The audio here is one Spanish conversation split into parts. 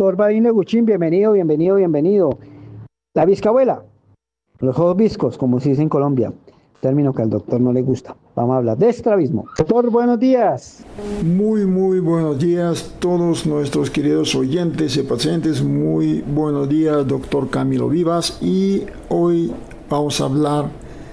Doctor Badín Leguchín, bienvenido, bienvenido, bienvenido. La viscabuela, los ojos viscos, como se dice en Colombia, término que al doctor no le gusta. Vamos a hablar de estrabismo. Doctor, buenos días. Muy buenos días todos nuestros queridos oyentes y pacientes. Muy buenos días, doctor Camilo Vivas. Y hoy vamos a hablar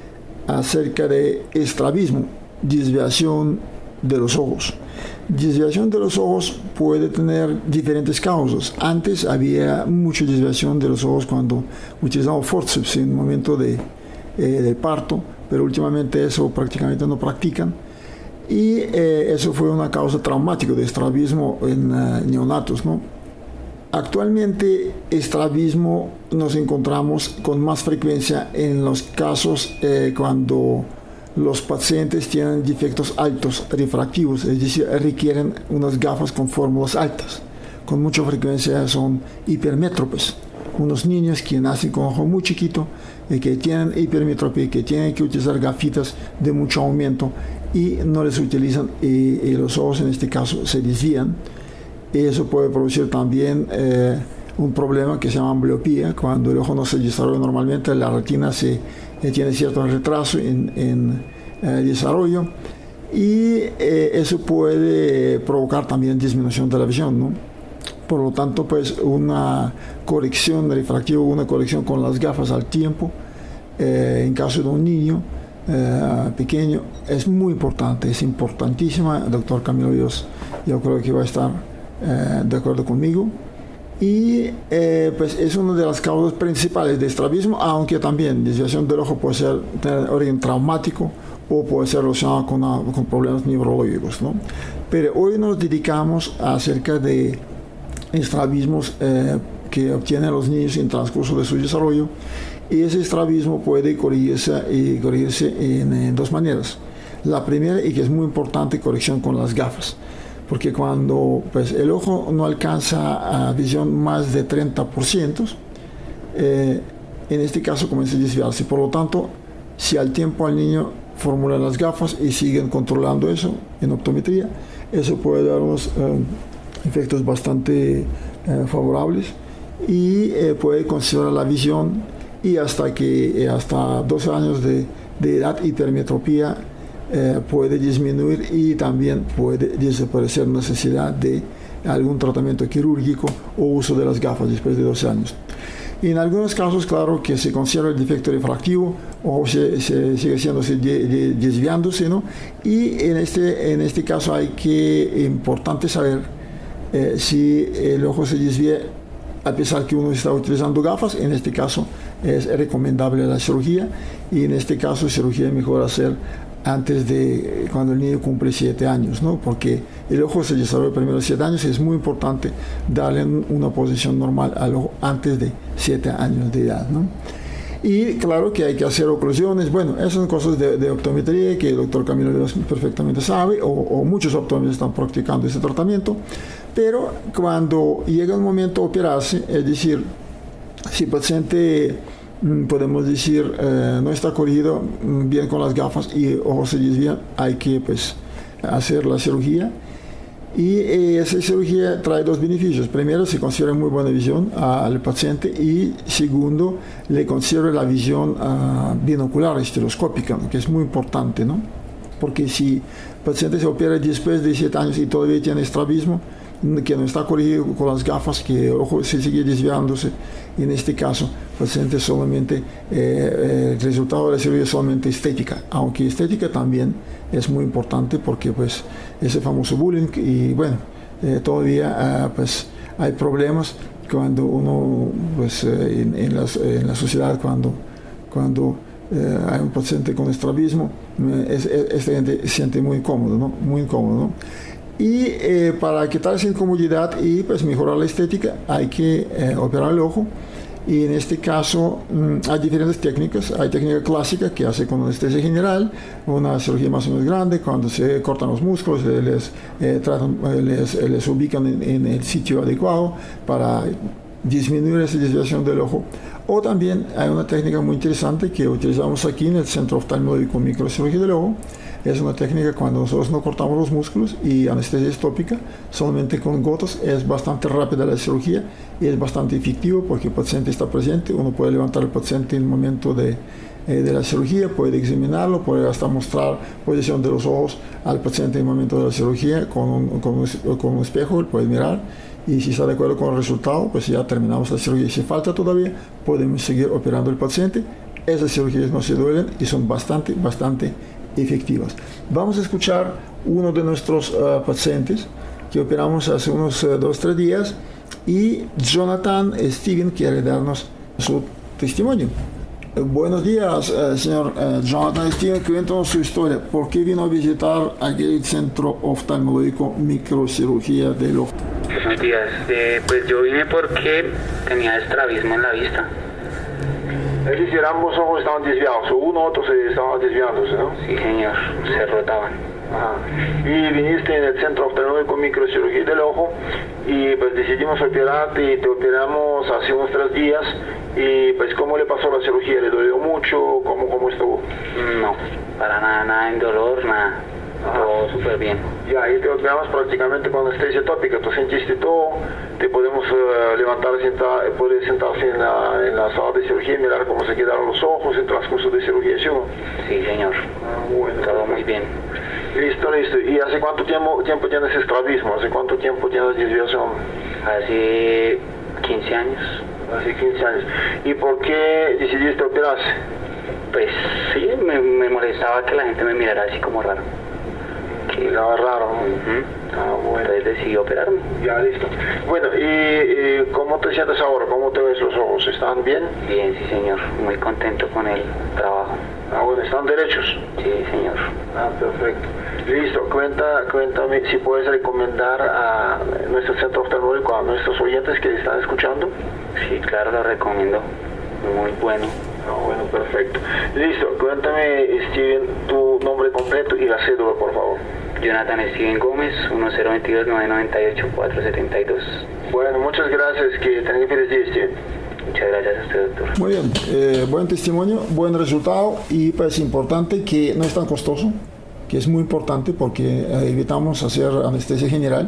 acerca de estrabismo, desviación de los ojos. Desviación de los ojos puede tener diferentes causas. Antes había mucha desviación de los ojos cuando utilizamos forceps en el momento de parto, pero últimamente eso prácticamente no practican. Y eso fue una causa traumática de estrabismo en neonatos, ¿no? Actualmente, estrabismo nos encontramos con más frecuencia en los casos cuando los pacientes tienen defectos altos refractivos, es decir, requieren unas gafas con fórmulas altas. Con mucha frecuencia son hipermétropes, unos niños que nacen con ojo muy chiquito, que tienen hipermetropía, que tienen que utilizar gafitas de mucho aumento y no les utilizan y los ojos en este caso se desvían. Eso puede producir también un problema que se llama ambliopía, cuando el ojo no se desarrolla normalmente, la retina tiene cierto retraso en desarrollo y eso puede provocar también disminución de la visión, ¿no? Por lo tanto, pues una corrección refractiva, una corrección con las gafas al tiempo, en caso de un niño pequeño, es muy importante, es importantísima. El doctor Camilo Dios, yo creo que va a estar de acuerdo conmigo. Y pues es una de las causas principales de estrabismo, aunque también desviación del ojo puede ser de origen traumático o puede ser relacionado con problemas neurológicos, ¿no? Pero hoy nos dedicamos acerca de estrabismos que obtienen los niños en transcurso de su desarrollo, y ese estrabismo puede corregirse en dos maneras. La primera, y que es muy importante, corrección con las gafas. Porque cuando pues, el ojo no alcanza a visión más de 30%, en este caso comienza a desviarse. Por lo tanto, si al tiempo al niño formulan las gafas y siguen controlando eso en optometría, eso puede dar unos efectos bastante favorables y puede considerar la visión, y hasta 12 años de edad hipermetropía puede disminuir, y también puede desaparecer necesidad de algún tratamiento quirúrgico o uso de las gafas después de 12 años. Y en algunos casos, claro, que se conserva el defecto refractivo o se sigue desviándose, ¿no? Y en este caso importante saber si el ojo se desvía a pesar que uno está utilizando gafas. En este caso es recomendable la cirugía, y en este caso cirugía es mejor hacer antes de cuando el niño cumple 7 años, ¿no? Porque el ojo se desarrolla primero a 7 años, y es muy importante darle una posición normal al ojo antes de 7 años de edad, ¿no? Y claro que hay que hacer oclusiones. Bueno, esas son cosas de optometría que el doctor Camilo perfectamente sabe, o muchos optómetros están practicando este tratamiento. Pero cuando llega el momento de operarse, es decir, si el paciente, podemos decir, no está corrigido bien con las gafas y ojos se desvían, hay que pues hacer la cirugía. Y esa cirugía trae dos beneficios. Primero, se considera muy buena visión al paciente, y segundo, le considera la visión binocular estereoscópica, que es muy importante, ¿no? Porque si el paciente se opera después de 7 años y todavía tiene estrabismo, que no está corregido con las gafas, que el ojo se sigue desviándose, y en este caso el paciente solamente, el resultado de la cirugía es solamente estética, aunque estética también es muy importante, porque pues ese famoso bullying, y bueno, todavía pues hay problemas cuando uno pues en la sociedad, cuando hay un paciente con estrabismo, esta gente se siente muy incómodo, ¿no? Muy incómodo, ¿no? Y para quitar esa incomodidad y pues mejorar la estética, hay que operar el ojo. Y en este caso hay diferentes técnicas. Hay técnica clásica que hace con anestesia general, una cirugía más o menos grande, cuando se cortan los músculos, les ubican en el sitio adecuado para disminuir esa desviación del ojo. O también hay una técnica muy interesante que utilizamos aquí en el Centro Oftalmológico Microcirugía del Ojo. Es una técnica cuando nosotros no cortamos los músculos y anestesia es tópica, solamente con gotas. Es bastante rápida la cirugía y es bastante efectivo porque el paciente está presente. Uno puede levantar al paciente en el momento de la cirugía, puede examinarlo, puede hasta mostrar posición de los ojos al paciente en el momento de la cirugía con un espejo, él puede mirar y si está de acuerdo con el resultado, pues ya terminamos la cirugía. Si falta todavía, podemos seguir operando al paciente. Esas cirugías no se duelen y son bastante efectivas. Vamos a escuchar uno de nuestros pacientes que operamos hace unos 2-3 días y Jonathan Steven quiere darnos su testimonio. Buenos días, señor Jonathan Steven, cuéntanos su historia. ¿Por qué vino a visitar aquí el Centro Oftalmológico Microcirugía del Ojo? Buenos días, pues yo vine porque tenía estrabismo en la vista. Es decir, ambos ojos estaban desviados, o uno u otro se estaban desviándose, ¿no? Sí, señor, se rotaban. Ajá. Y viniste en el Centro Oftalmológico Microcirugía del Ojo y pues decidimos operarte y te operamos hace unos 3 días. Y pues, ¿cómo le pasó la cirugía? ¿Le dolió mucho? ¿Cómo estuvo? No, para nada en dolor, nada. Todo súper bien. Ya, ahí te operamos prácticamente con anestesia tópica. Tú sentiste todo, te podemos levantar, puedes sentarse en la sala de cirugía y mirar cómo se quedaron los ojos en transcurso de cirugía, ¿sí? Sí, señor. Bueno, todo muy bien. Listo. ¿Y hace cuánto tiempo tienes estrabismo? ¿Hace cuánto tiempo tienes desviación? Hace 15 años. Hace 15 años. ¿Y por qué decidiste operarse? Pues sí, me molestaba que la gente me mirara así como raro. Miraba raro. Bueno. Entonces decidí operarme. Ya, listo. Bueno, ¿y cómo te sientes ahora? ¿Cómo te ves los ojos? ¿Están bien? Bien, sí, señor. Muy contento con el trabajo. Bueno, ¿están derechos? Sí, señor. Perfecto. Listo. Cuéntame si puedes recomendar a nuestro centro oftalmológico, a nuestros oyentes que están escuchando. Sí, claro, lo recomiendo. Muy bueno. Bueno, perfecto. Listo. Cuéntame, Steven, tu nombre completo y la cédula, por favor. Jonathan Steven Gómez, 1022-998-472. Bueno, muchas gracias. Que tengan feliz día, Steven. Muchas gracias a usted, doctor. Muy bien, buen testimonio, buen resultado y pues importante que no es tan costoso, que es muy importante porque evitamos hacer anestesia general